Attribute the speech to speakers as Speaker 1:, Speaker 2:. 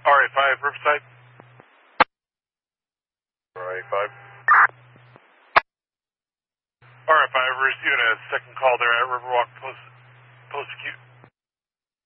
Speaker 1: RA5, Riverside. RA5. RA5, we're receiving a second call there at Riverwalk Post Acute.